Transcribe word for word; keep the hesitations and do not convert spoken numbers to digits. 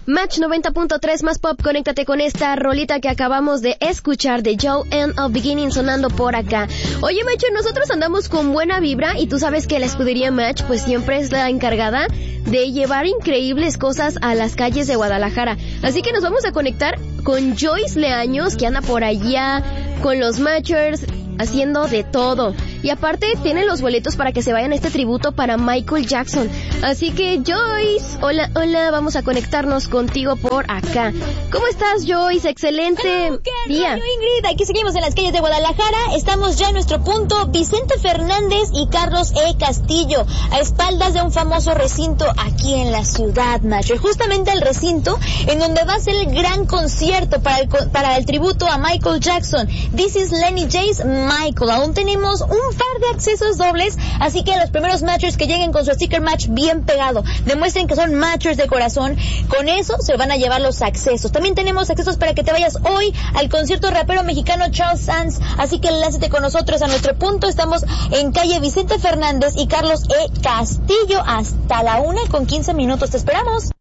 Match noventa punto tres más pop, conéctate con esta rolita que acabamos de escuchar de Joe End of Beginning sonando por acá. Oye, Macho, nosotros andamos con buena vibra y tú sabes que la escudería Match pues siempre es la encargada de llevar increíbles cosas a las calles de Guadalajara. Así que nos vamos a conectar con Joyce Leaños, que anda por allá con los Matchers haciendo de todo. Y aparte tienen los boletos para que se vayan a este tributo para Michael Jackson. Así que Joyce, hola, hola, vamos a conectarnos contigo por acá. ¿Cómo estás, Joyce? Excelente Hello, día. Radio Ingrid, aquí seguimos en las calles de Guadalajara. Estamos ya en nuestro punto Vicente Fernández y Carlos E. Castillo, a espaldas de un famoso recinto aquí en la ciudad, Macho. Y justamente el recinto en donde va a ser el gran concierto para el, para el tributo a Michael Jackson. This is Lenny J's Michael. Aún tenemos un par de accesos dobles, así que los primeros matchers que lleguen con su sticker match bien pegado, demuestren que son matchers de corazón, con eso se van a llevar los accesos. También tenemos accesos para que te vayas hoy al concierto rapero mexicano Charles Sanz, así que lánzate con nosotros a nuestro punto. Estamos en calle Vicente Fernández y Carlos E. Castillo hasta la una con quince minutos. Te esperamos.